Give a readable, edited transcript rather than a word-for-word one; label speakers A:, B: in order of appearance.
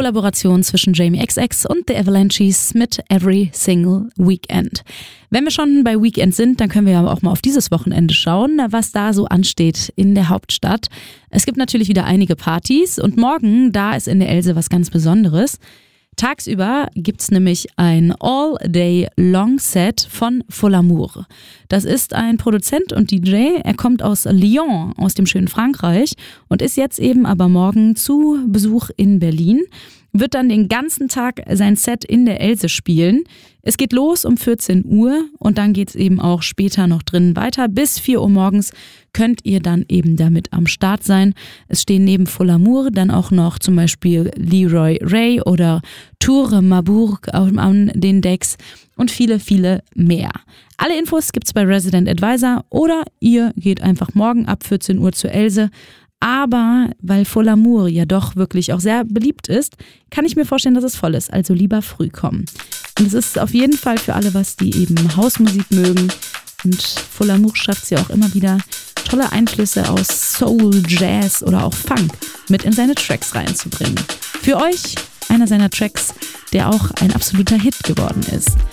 A: Kollaboration zwischen Jamie XX und The Avalanches mit Every Single Weekend. Wenn wir schon bei Weekend sind, dann können wir aber auch mal auf dieses Wochenende schauen, was da so ansteht in der Hauptstadt. Es gibt natürlich wieder einige Partys und morgen, da ist in der Else was ganz Besonderes. Tagsüber gibt's nämlich ein All-Day-Long-Set von Folamour. Das ist ein Produzent und DJ, er kommt aus Lyon, aus dem schönen Frankreich und ist jetzt eben aber morgen zu Besuch in Berlin. Wird dann den ganzen Tag sein Set in der Else spielen. Es geht los um 14 Uhr und dann geht's eben auch später noch drinnen weiter. Bis 4 Uhr morgens könnt ihr dann eben damit am Start sein. Es stehen neben Folamour dann auch noch zum Beispiel Leroy Ray oder Tour Marbourg an den Decks und viele, viele mehr. Alle Infos gibt's bei Resident Advisor oder ihr geht einfach morgen ab 14 Uhr zur Else. Aber weil Folamour ja doch wirklich auch sehr beliebt ist, kann ich mir vorstellen, dass es voll ist. Also lieber früh kommen. Und es ist auf jeden Fall für alle was, die eben Hausmusik mögen. Und Folamour schafft es ja auch immer wieder, tolle Einflüsse aus Soul, Jazz oder auch Funk mit in seine Tracks reinzubringen. Für euch einer seiner Tracks, der auch ein absoluter Hit geworden ist.